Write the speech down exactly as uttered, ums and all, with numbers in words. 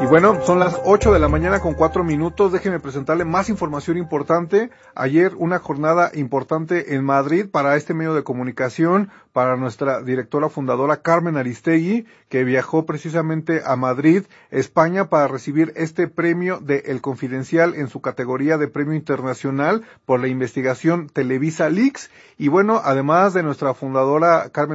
Y bueno, son las ocho de la mañana con cuatro minutos. Déjenme presentarle más información importante. Ayer una jornada importante en Madrid para este medio de comunicación, para nuestra directora fundadora Carmen Aristegui, que viajó precisamente a Madrid, España, para recibir este premio de El Confidencial en su categoría de premio internacional por la investigación Televisa Leaks. Y bueno, además de nuestra fundadora Carmen